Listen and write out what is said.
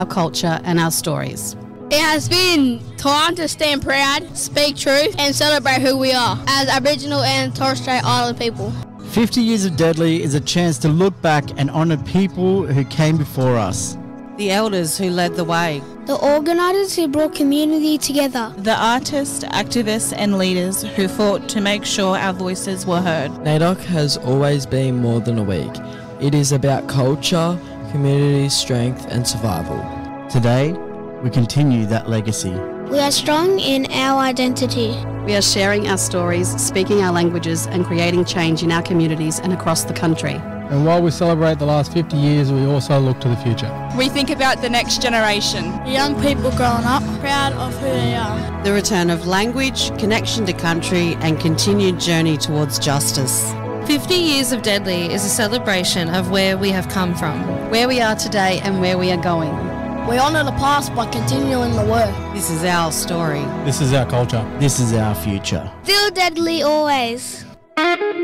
our culture and our stories. It has been time to stand proud, speak truth and celebrate who we are as Aboriginal and Torres Strait Islander people. 50 Years of Deadly is a chance to look back and honour people who came before us. The elders who led the way. The organisers who brought community together. The artists, activists and leaders who fought to make sure our voices were heard. NAIDOC has always been more than a week. It is about culture, community, strength and survival. Today, we continue that legacy. We are strong in our identity. We are sharing our stories, speaking our languages and creating change in our communities and across the country. And while we celebrate the last 50 years, we also look to the future. We think about the next generation. The young people growing up, proud of who they are. The return of language, connection to country and continued journey towards justice. 50 Years of Deadly is a celebration of where we have come from, where we are today and where we are going. We honour the past by continuing the work. This is our story. This is our culture. This is our future. Still deadly always.